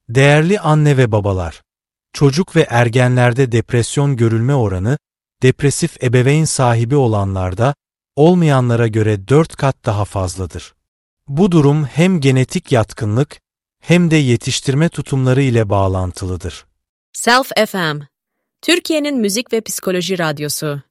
Değerli anne ve babalar, çocuk ve ergenlerde depresyon görülme oranı, depresif ebeveyn sahibi olanlarda, olmayanlara göre 4 kat daha fazladır. Bu durum hem genetik yatkınlık hem de yetiştirme tutumları ile bağlantılıdır. Self FM, Türkiye'nin müzik ve psikoloji radyosu.